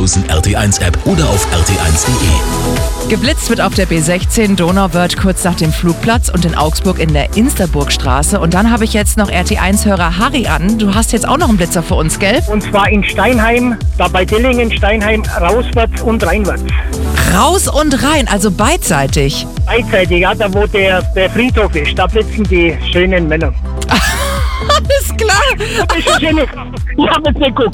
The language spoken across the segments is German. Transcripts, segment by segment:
kostenlosen RT1-App oder auf rt1.de. Geblitzt wird auf der B16 Donauwörth kurz nach dem Flugplatz und in Augsburg in der Insterburgstraße. Und dann habe ich jetzt noch RT1-Hörer Harry an. Du hast jetzt auch noch einen Blitzer für uns, gell? Und zwar in Steinheim, da bei Dillingen, Steinheim, rauswärts und reinwärts. Raus und rein, also beidseitig. Beidseitig, ja, da wo der Friedhof ist, da blitzen die schönen Männer. Alles klar. Ich habe jetzt geguckt.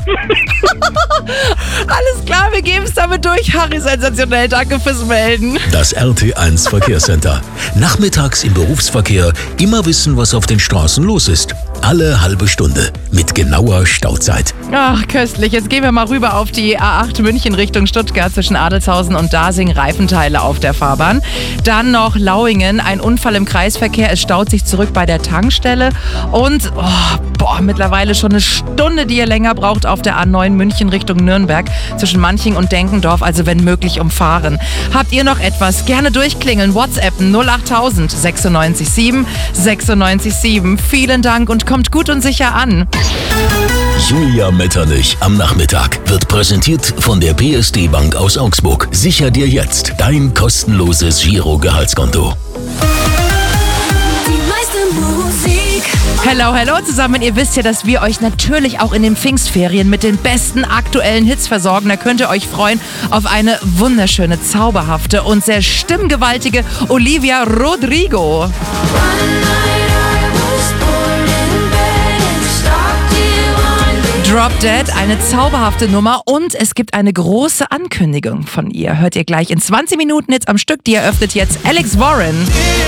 Alles klar, wir geben es damit durch. Harry, sensationell. Danke fürs Melden. Das RT1 Verkehrscenter. Nachmittags im Berufsverkehr immer wissen, was auf den Straßen los ist. Alle halbe Stunde mit genauer Stauzeit. Ach, köstlich. Jetzt gehen wir mal rüber auf die A8 München Richtung Stuttgart zwischen Adolzhausen und Dasing. Reifenteile auf der Fahrbahn. Dann noch Lauingen. Ein Unfall im Kreisverkehr. Es staut sich zurück bei der Tankstelle. Und mittlerweile schon eine Stunde, die ihr länger braucht auf der A9 München Richtung Nürnberg zwischen Manching und Denkendorf, also wenn möglich umfahren. Habt ihr noch etwas? Gerne durchklingeln. WhatsAppen 08000 96 7 96 7. Vielen Dank und kommt gut und sicher an. Julia Metterlich am Nachmittag wird präsentiert von der PSD Bank aus Augsburg. Sicher dir jetzt dein kostenloses Giro-Gehaltskonto. Hello zusammen. Ihr wisst ja, dass wir euch natürlich auch in den Pfingstferien mit den besten aktuellen Hits versorgen. Da könnt ihr euch freuen auf eine wunderschöne, zauberhafte und sehr stimmgewaltige Olivia Rodrigo. Drop Dead, eine zauberhafte Nummer und es gibt eine große Ankündigung von ihr. Hört ihr gleich in 20 Minuten jetzt am Stück. Die eröffnet jetzt Alex Warren.